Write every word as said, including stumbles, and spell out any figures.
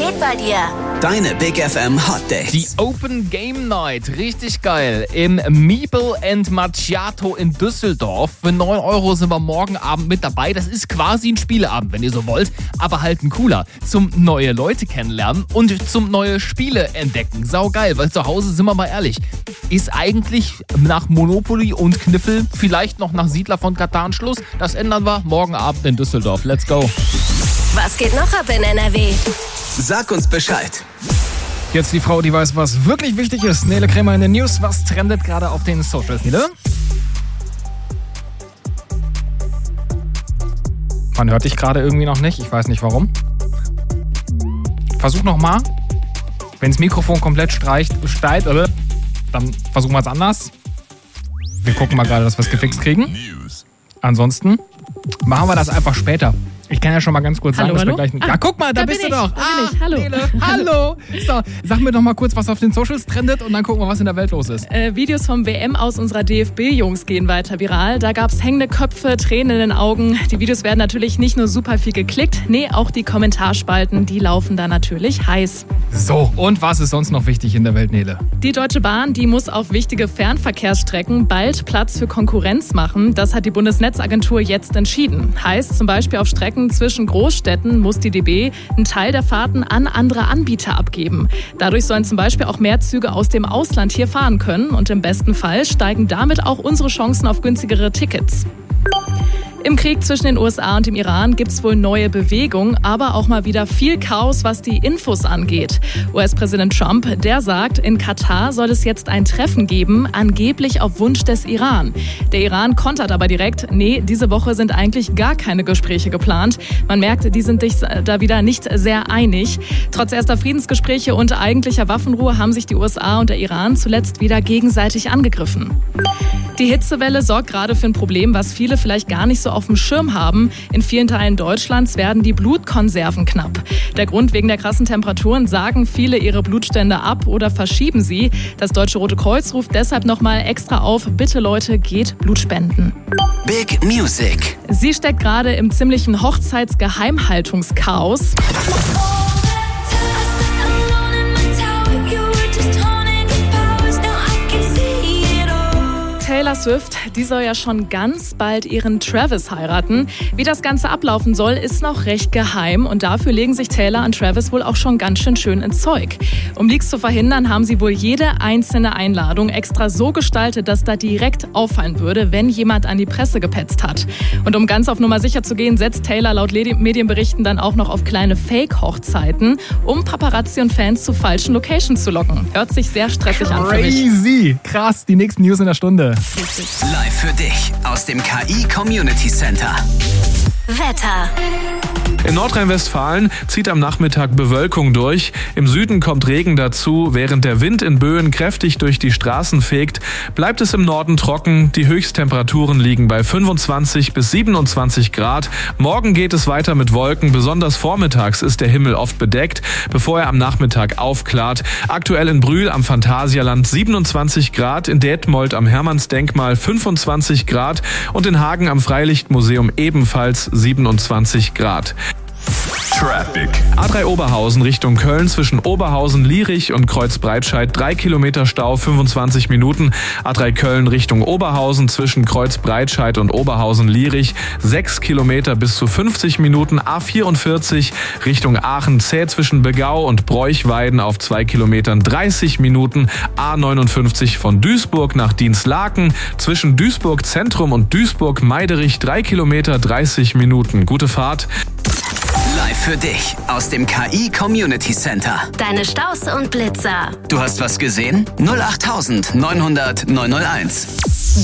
geht bei dir? Deine Big F M Hot Dates. Die Open Game Night, richtig geil. Im Meeple and Macchiato in Düsseldorf. Für neun Euro sind wir morgen Abend mit dabei. Das ist quasi ein Spieleabend, wenn ihr so wollt. Aber halt ein cooler. Zum neue Leute kennenlernen und zum neue Spiele entdecken. Saugeil, weil zu Hause, sind wir mal ehrlich, ist eigentlich nach Monopoly und Kniffel vielleicht noch nach Siedler von Catan Schluss. Das ändern wir morgen Abend in Düsseldorf. Let's go. Was geht noch ab in N R W? Sag uns Bescheid. Jetzt die Frau, die weiß, was wirklich wichtig ist. Nele Krämer in den News. Was trendet gerade auf den Socials, Nele? Man hört dich gerade irgendwie noch nicht. Ich weiß nicht warum. Versuch nochmal. Wenn das Mikrofon komplett streicht, steigt, oder? Dann versuchen wir es anders. Wir gucken mal gerade, dass wir es gefixt kriegen. Ansonsten machen wir das einfach später. Ich kann ja schon mal ganz kurz sagen, hallo, dass hallo? wir gleich... Ah, ja, guck mal, da, da bist bin du ich, doch. da Ah, bin ich. Hallo. Nele, hallo. So, sag mir doch mal kurz, was auf den Socials trendet und dann gucken wir, was in der Welt los ist. Äh, Videos vom W M aus unserer D F B-Jungs gehen weiter viral. Da gab's hängende Köpfe, Tränen in den Augen. Die Videos werden natürlich nicht nur super viel geklickt, nee, auch die Kommentarspalten, die laufen da natürlich heiß. So, und was ist sonst noch wichtig in der Welt, Nele? Die Deutsche Bahn, die muss auf wichtige Fernverkehrsstrecken bald Platz für Konkurrenz machen. Das hat die Bundesnetzagentur jetzt entschieden. Heißt zum Beispiel auf Strecken zwischen Großstädten muss die D B einen Teil der Fahrten an andere Anbieter abgeben. Dadurch sollen zum Beispiel auch mehr Züge aus dem Ausland hier fahren können und im besten Fall steigen damit auch unsere Chancen auf günstigere Tickets. Im Krieg zwischen den U S A und dem Iran gibt es wohl neue Bewegung, aber auch mal wieder viel Chaos, was die Infos angeht. U S-Präsident Trump, der sagt, in Katar soll es jetzt ein Treffen geben, angeblich auf Wunsch des Iran. Der Iran kontert aber direkt, nee, diese Woche sind eigentlich gar keine Gespräche geplant. Man merkt, die sind sich da wieder nicht sehr einig. Trotz erster Friedensgespräche und eigentlicher Waffenruhe haben sich die U S A und der Iran zuletzt wieder gegenseitig angegriffen. Die Hitzewelle sorgt gerade für ein Problem, was viele vielleicht gar nicht so auf dem Schirm haben. In vielen Teilen Deutschlands werden die Blutkonserven knapp. Der Grund: wegen der krassen Temperaturen sagen viele ihre Blutstände ab oder verschieben sie. Das Deutsche Rote Kreuz ruft deshalb nochmal extra auf, bitte Leute, geht Blut spenden. Big Music. Sie steckt gerade im ziemlichen Hochzeitsgeheimhaltungschaos. Taylor Swift, die soll ja schon ganz bald ihren Travis heiraten. Wie das Ganze ablaufen soll, ist noch recht geheim und dafür legen sich Taylor und Travis wohl auch schon ganz schön schön ins Zeug. Um Leaks zu verhindern, haben sie wohl jede einzelne Einladung extra so gestaltet, dass da direkt auffallen würde, wenn jemand an die Presse gepetzt hat. Und um ganz auf Nummer sicher zu gehen, setzt Taylor laut Medienberichten dann auch noch auf kleine Fake-Hochzeiten, um Paparazzi und Fans zu falschen Locations zu locken. Hört sich sehr stressig an für mich. Crazy, krass, die nächsten News in der Stunde. Live für dich aus dem K I Community Center. Wetter. In Nordrhein-Westfalen zieht am Nachmittag Bewölkung durch. Im Süden kommt Regen dazu. Während der Wind in Böen kräftig durch die Straßen fegt, bleibt es im Norden trocken. Die Höchsttemperaturen liegen bei fünfundzwanzig bis siebenundzwanzig Grad. Morgen geht es weiter mit Wolken. Besonders vormittags ist der Himmel oft bedeckt, bevor er am Nachmittag aufklart. Aktuell in Brühl am Phantasialand siebenundzwanzig Grad, in Detmold am Hermannsdenkmal fünfundzwanzig Grad und in Hagen am Freilichtmuseum ebenfalls siebenundzwanzig Grad. Traffic. A drei Oberhausen Richtung Köln zwischen Oberhausen-Lierich und Kreuzbreitscheid drei Kilometer Stau, fünfundzwanzig Minuten. A drei Köln Richtung Oberhausen zwischen Kreuzbreitscheid und Oberhausen-Lierich sechs Kilometer bis zu fünfzig Minuten. A vierundvierzig Richtung Aachen zäh zwischen Begau und Bräuchweiden auf zwei Kilometern dreißig Minuten. A neunundfünfzig von Duisburg nach Dinslaken zwischen Duisburg Zentrum und Duisburg Meiderich drei Kilometer dreißig Minuten. Gute Fahrt. Live für dich aus dem K I Community Center. Deine Staus und Blitzer. Du hast was gesehen? null acht neunhundert neunhunderteins.